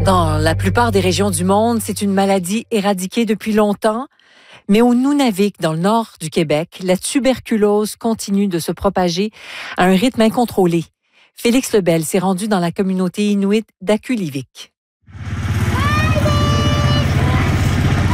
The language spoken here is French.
Dans la plupart des régions du monde, c'est une maladie éradiquée depuis longtemps. Mais au Nunavik, dans le nord du Québec, la tuberculose continue de se propager à un rythme incontrôlé. Félix Lebel s'est rendu dans la communauté inuit d'Akulivik.